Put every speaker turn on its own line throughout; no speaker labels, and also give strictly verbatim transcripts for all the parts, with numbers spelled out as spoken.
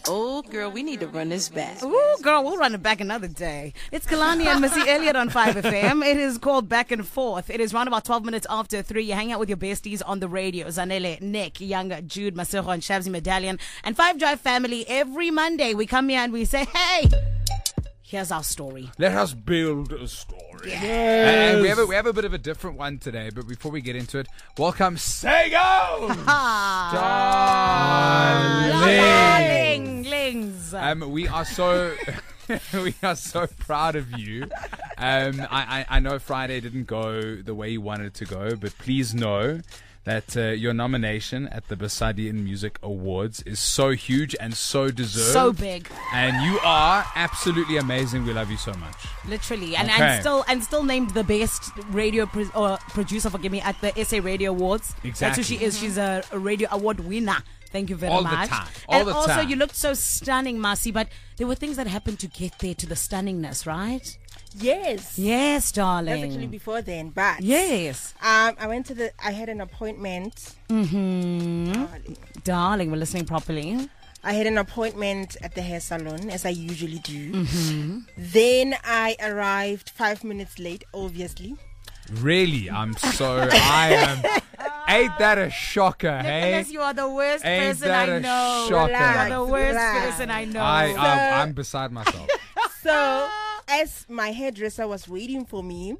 Oh, girl, we need to run this back.
Ooh, girl, we'll run it back another day. It's Kalani and Missy Elliott on five F M. It is called Back and Forth. It is round about twelve minutes after three. You hang out with your besties on the radio. Zanele, Nick, Younger, Jude, Masero, and Shabzi Medallion. And Five Drive family, every Monday we come here and we say, hey, here's our story.
Let us build a story.
Yes.
And we have, a, we have a bit of a different one today, but before we get into it, welcome Sego! Darling!
Darlings.
Um, we are so... we are so proud of you. Um, I, I, I know Friday didn't go the way you wanted it to go, but please know that uh, your nomination at the Basadi in Music Awards is so huge and so deserved.
So big.
And you are absolutely amazing. We love you so much.
Literally. And,
Okay.
and still and still named the best radio pro- or producer, forgive me, at the S A Radio Awards.
Exactly.
That's who she is. She's a, a radio award winner. Thank you very
All the
much.
time. All
and
the
also,
time.
you looked so stunning, Marcy, but there were things that happened to get there to the stunningness, right?
Yes.
Yes, darling.
That's actually before then, but
Yes.
um, I went to the. I had an appointment.
Mm-hmm.
Darling.
Darling, we're listening properly.
I had an appointment at the hair salon, as I usually do.
Mm-hmm.
Then I arrived five minutes late, obviously.
Really? I'm so... I am... Ain't that a shocker, hey?
Nicholas, you are the worst
Ain't
person
that
I
a
know.
shocker?
You are the worst
Relax.
person I know.
I,
So-
I, I'm beside myself.
So, as my hairdresser was waiting for me,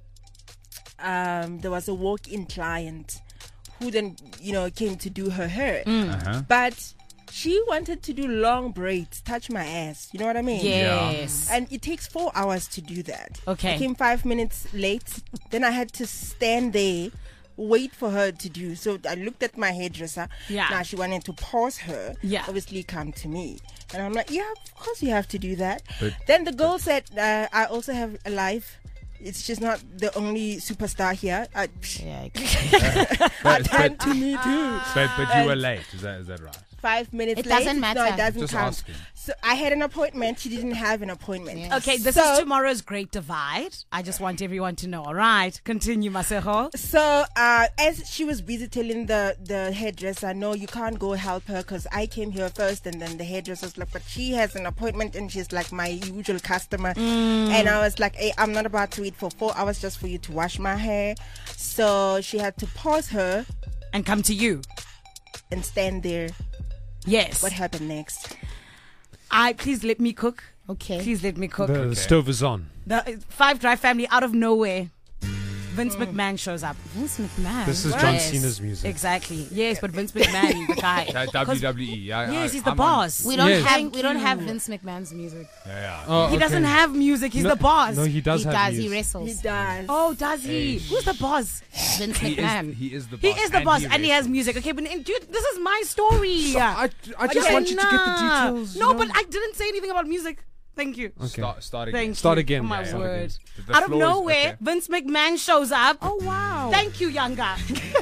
um, there was a walk-in client who then, you know, came to do her hair.
Uh-huh.
But she wanted to do long braids, touch my ass. You know what I mean?
Yes.
And it takes four hours to do that.
Okay.
I came five minutes late. Then I had to stand there, wait for her to do. So I looked at my hairdresser.
Yeah.
Now she wanted to pause her.
Yeah.
Obviously come to me. And I'm like, yeah, of course you have to do that.
But-
then the girl said, uh, I also have a life. It's just not the only superstar here. I,
Yeah,
I turned to me too.
But, but you were late. Is that is that right?
Five minutes
It
late.
doesn't
No,
matter.
it doesn't
Just
count.
asking.
So I had an appointment. She didn't have an appointment.
Yeah.
Okay, this
So-
is tomorrow's Great Divide. I just want everyone to know. All right, continue, Masejo.
So uh, as she was busy telling the, the hairdresser, no, you can't go help her because I came here first. And then the hairdresser's like, but she has an appointment and she's like my usual customer. And I was like, hey, I'm not about to wait for four hours just for you to wash my hair. So she had to pause her
And come to you.
and stand there.
Yes.
What happened next?
I please let me cook.
Okay.
Please let me cook.
The, the stove is on.
The uh, Five Drive family out of nowhere. Vince McMahon shows up.
Vince McMahon.
This is
What?
John
Yes.
Cena's music.
Exactly. Yes, but Vince McMahon, the guy.
That
'Cause-
W W E. I,
Yes,
I,
he's the
I'm on-
boss.
We don't
Yes.
have
Thank
we don't have
you.
Vince McMahon's music.
Yeah, yeah.
Oh,
He doesn't
okay.
have music. He's
No-
the boss.
No, he does
he
have
does. He
music.
He
wrestles.
does.
Oh, does he?
Hey.
Who's the boss?
Vince
He
McMahon.
is, he is the
He
boss.
is the
and
boss, and he has
wrestles.
music. Okay, but uh, dude, this is my story.
I, I just
Okay,
want you to get the
nah.
details.
No,
you
but
know?
I didn't say anything about music. Thank you.
Okay.
Start, start again.
Thank
Start
you.
again.
Oh, my
Yeah, start
word.
again.
The
Out of
floor is-
nowhere,
okay.
Vince McMahon shows up.
Oh wow.
Thank you, Younger.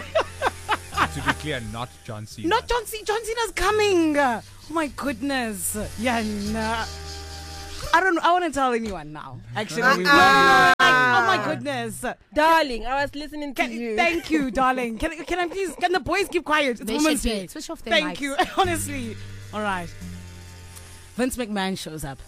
To be clear, not John Cena.
Not John Cena. John Cena's coming. Oh my goodness. Yeah, nah. I don't. I want to tell anyone now. Actually,
Uh-uh.
No, no, no, like, oh my goodness.
Darling, I was listening to
Can,
you.
thank you, darling. Can, can I please? Can the boys keep quiet? It's
They
Women's
should
Day.
be. Switch off their
Thank
mics.
you. Honestly. All right. Vince McMahon shows up.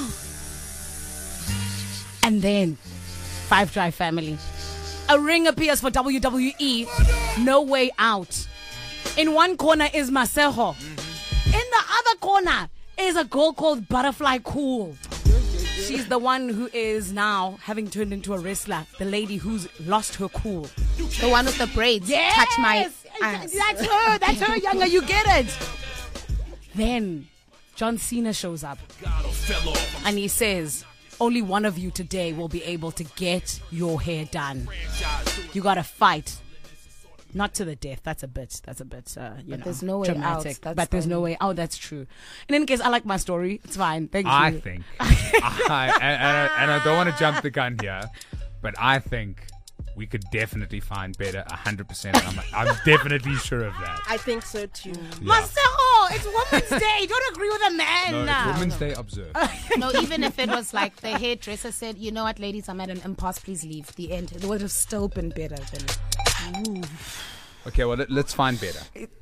And then, Five Drive family. A ring appears for W W E. No Way Out. In one corner is Masejo. In the other corner is a girl called Butterfly Cool. She's the one who is now having turned into a wrestler. The lady who's lost her cool.
The one with the braids.
Yes!
Touch my ass.
That's her. That's her, Younger. You get it. Then John Cena shows up. And he says, only one of you today will be able to get your hair done. You got to fight. Not to the death. That's a bit, that's a bit, uh, you
But
know,
there's no way
dramatic.
out. That's
but there's
the-
no way out. That's true. In any case, I like my story. It's fine. Thank
I
you.
think, I, and, and, I, and I don't want to jump the gun here, but I think we could definitely find better one hundred percent. I'm, I'm definitely sure of that.
I think so too.
Marcelo, it's Women's Day. Don't agree with a man.
No,
now.
it's Women's Day observed.
No, even if it was like the hairdresser said, you know what, ladies, I'm at an impasse, please leave. The end. It would have still been better than.
Okay, well, let, let's find better.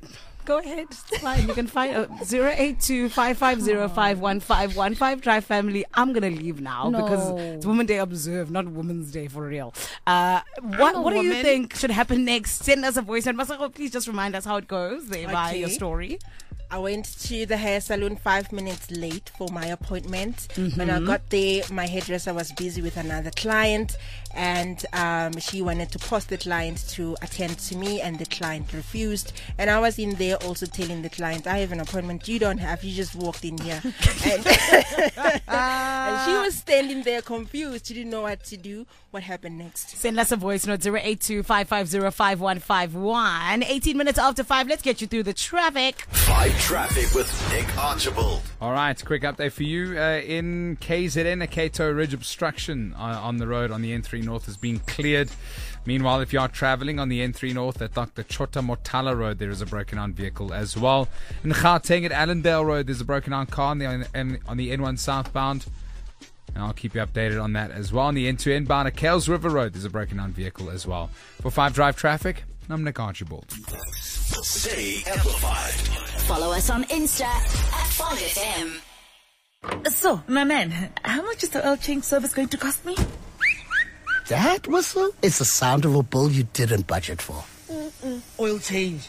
Go ahead. It's fine. You can find uh, zero eight two, five five zero, five one five one five. Drive family. I'm going to leave now
No.
because it's Women's Day observed, not Women's Day for real. Uh, what
a
what do you
woman.
think should happen next? Send us a voice. And Masako, please just remind us how it goes there via
Okay.
your story.
I went to the hair salon five minutes late for my appointment. When I got there, my hairdresser was busy with another client, and um, she wanted to post the client to attend to me, and the client refused. And I was in there also telling the client, I have an appointment you don't have, you just walked in here. and, and she was standing there confused. She didn't know what to do. What happened next?
Send us a voice note zero eight two, five five zero, five one five one. eighteen minutes after five. Let's get you through the traffic.
Five Traffic with Nick Archibald.
All right, quick update for you. Uh, in K Z N, a Cato Ridge obstruction uh, on the road on the N three North has been cleared. Meanwhile, if you are traveling on the N three North at Doctor Chota Motala Road, there is a broken down vehicle as well. In Gauteng at Allendale Road, there's a broken down car on the, on, on the N one southbound. And I'll keep you updated on that as well. On the N two inbound at Kales River Road, there's a broken down vehicle as well. For five Drive Traffic, I'm Nick Archibald.
Stay amplified.
Follow us on Insta at five F M.
So, my man, how much is the oil change service going to cost me?
That whistle is the sound of a bill you didn't budget for.
Oil change.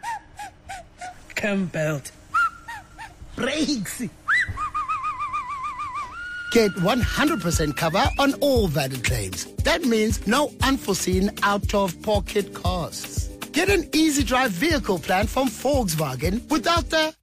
Cam belt. Brakes.
Get one hundred percent cover on all valid claims. That means no unforeseen out-of-pocket costs. Get an easy drive vehicle plan from Volkswagen without the